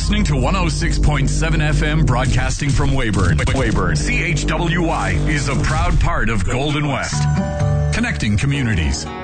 listening to 106.7 FM broadcasting from Weyburn. Weyburn. CHWY is a proud part of Golden West. Connecting communities.